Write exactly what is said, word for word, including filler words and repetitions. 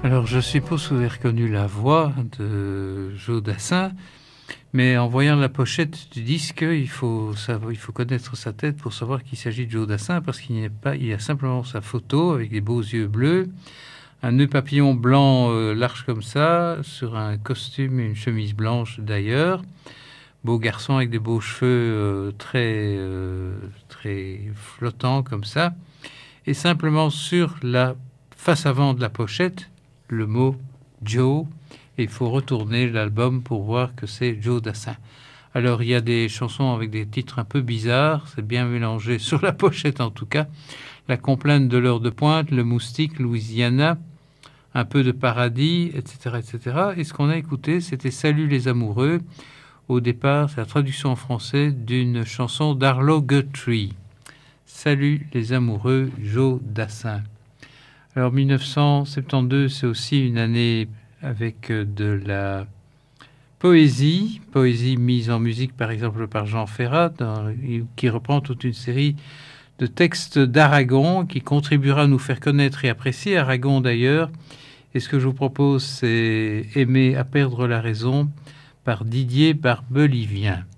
Alors, je suppose que vous avez reconnu la voix de Joe Dassin, mais en voyant la pochette du disque, il faut savoir, il faut connaître sa tête pour savoir qu'il s'agit de Joe Dassin, parce qu'il n'y a pas, il y a simplement sa photo avec des beaux yeux bleus, un nœud papillon blanc euh, large comme ça, sur un costume et une chemise blanche d'ailleurs. Beau garçon avec des beaux cheveux euh, très, euh, très flottants comme ça. Et simplement sur la face avant de la pochette, le mot Joe. Et il faut retourner l'album pour voir que c'est Joe Dassin. Alors il y a des chansons avec des titres un peu bizarres, c'est bien mélangé sur la pochette en tout cas. La complainte de l'heure de pointe, le moustique, Louisiana, un peu de paradis, et cetera, et cetera. Et ce qu'on a écouté, c'était Salut les amoureux. Au départ, c'est la traduction en français d'une chanson d'Arlo Guthrie. Salut les amoureux, Joe Dassin. Alors mille neuf cent soixante-douze, c'est aussi une année avec de la poésie, poésie mise en musique par exemple par Jean Ferrat, dans, qui reprend toute une série de textes d'Aragon, qui contribuera à nous faire connaître et apprécier Aragon d'ailleurs. Et ce que je vous propose, c'est Aimer à perdre la raison par Didier Barbelivien.